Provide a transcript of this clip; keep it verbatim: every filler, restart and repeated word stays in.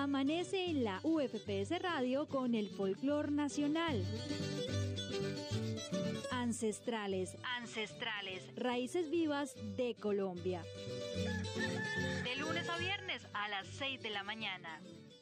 Amanece en la U F P S Radio con el folclor nacional. Ancestrales, ancestrales, raíces vivas de Colombia. De lunes a viernes a las seis de la mañana.